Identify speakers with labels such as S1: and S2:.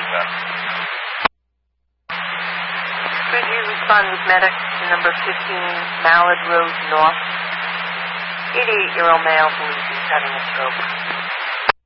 S1: that.
S2: Could you respond with medic to number 15, Mallard Road North? 88-year-old male believes he's having a stroke.